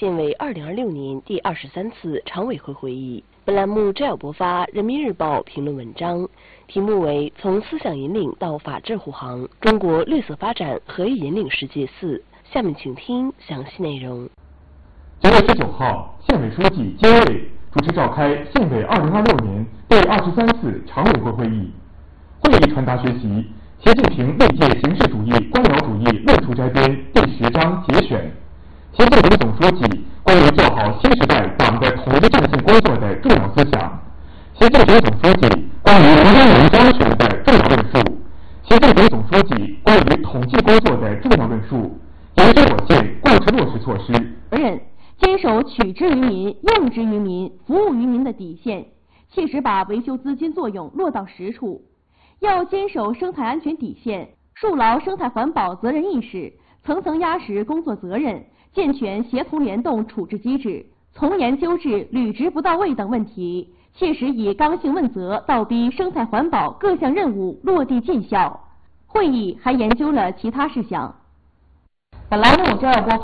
县委2026年第23次常委会会议。本栏目摘要播发人民日报评论文章，题目为《从思想引领到法治护航：中国绿色发展何以引领世界4》。下面请听详细内容。 9月19号，县委书记金卫主持召开县委2026年第23次常委会会议。会议传达学习习近平历届形式主义官僚主义论述摘编第10章节选，习近平总书记关于做好新时代党的统一战线工作的重要思想，习近平总书记关于人民章选的重要论述，习近平总书记关于统计工作的重要论述，研究我县贯彻落实措施。 坚守取之于民、用之于民、服务于民的底线，切实把维修资金作用落到实处。要坚守生态安全底线，树牢生态环保责任意识，层层压实工作责任，健全协同联动处置机制，从严纠治履职不到位等问题，切实以刚性问责倒逼生态环保各项任务落地见效。会议还研究了其他事项。 本栏目将要播